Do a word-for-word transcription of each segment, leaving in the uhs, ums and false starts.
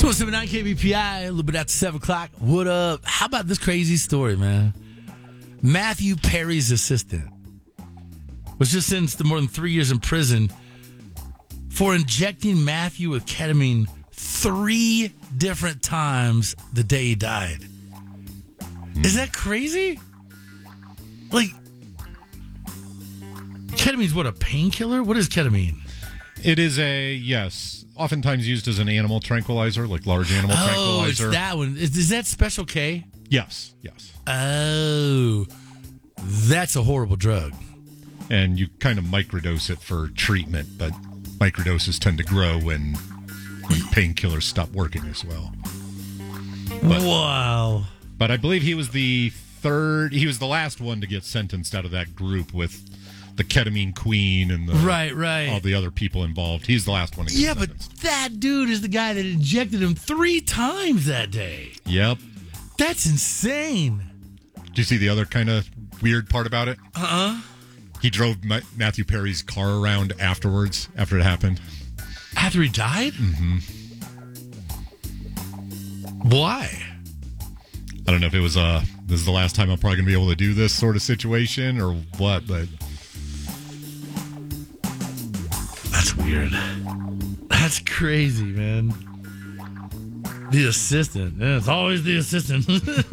one seven nine K B P I, a little bit after seven o'clock. What up? How about this crazy story, man? Matthew Perry's assistant was just sentenced to more than three years in prison for injecting Matthew with ketamine three different times the day he died. Is that crazy? Like, ketamine's what, a painkiller? What is ketamine? It is a, yes, oftentimes used as an animal tranquilizer, like large animal oh, tranquilizer. Oh, it's that one. Is, is that Special K? Yes, yes. Oh, that's a horrible drug. And you kind of microdose it for treatment, but microdoses tend to grow when, when painkillers stop working as well. But, wow. But I believe he was the third, he was the last one to get sentenced out of that group with the ketamine queen and the, right, right. all the other people involved. He's the last one to get yeah, sentenced. Yeah, but that dude is the guy that injected him three times that day. Yep. That's insane. Do you see the other kind of weird part about it? Uh-uh. He drove Ma- Matthew Perry's car around afterwards, after it happened. After he died? Mm-hmm. Why? I don't know if it was, uh, this is the last time I'm probably going to be able to do this sort of situation or what, but... That's weird. That's crazy, man. The assistant. Yeah, it's always the assistant.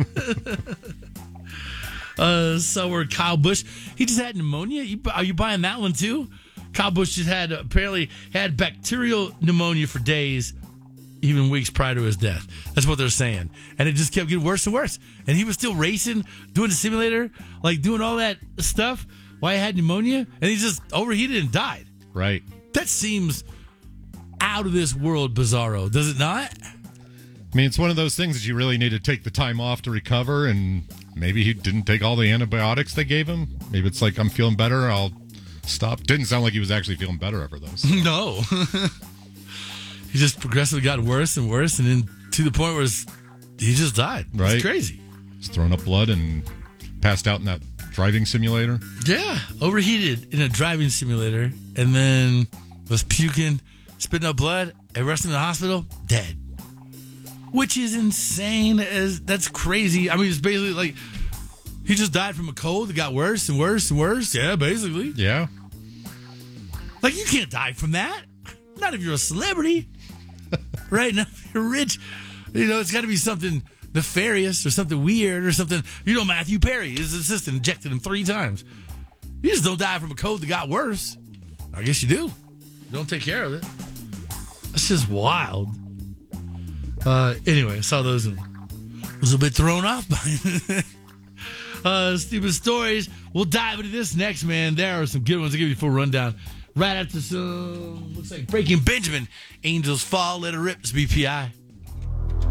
uh, so we're Kyle Busch. He just had pneumonia. You, are you buying that one too? Kyle Busch just had apparently had bacterial pneumonia for days, even weeks prior to his death. That's what they're saying. And it just kept getting worse and worse. And he was still racing, doing the simulator, like doing all that stuff while he had pneumonia. And he just overheated and died. Right. That seems out of this world bizarro, does it not? I mean, it's one of those things that you really need to take the time off to recover, and maybe he didn't take all the antibiotics they gave him. Maybe it's like, I'm feeling better, I'll stop. Didn't sound like he was actually feeling better ever, though. So. No. He just progressively got worse and worse, and then to the point where he just died. Right. It's crazy. He's throwing up blood and passed out in that driving simulator. Yeah, overheated in a driving simulator, and then was puking, spitting up blood, and rushed in the hospital, dead. Which is insane. As that's crazy. I mean, it's basically like he just died from a cold that got worse and worse and worse. Yeah, basically. Yeah. Like, you can't die from that. Not if you're a celebrity. Right? Now, if you're rich, you know, it's got to be something nefarious or something weird or something. You know, Matthew Perry, his assistant, injected him three times. You just don't die from a cold that got worse. I guess you do. You don't take care of it. That's just wild. Uh, anyway, I saw those and was a bit thrown off by it. uh, stupid stories. We'll dive into this next, man. There are some good ones. I'll give you a full rundown. Right after some, looks like Breaking Benjamin. Angels Fall, let it rip. It's B P I.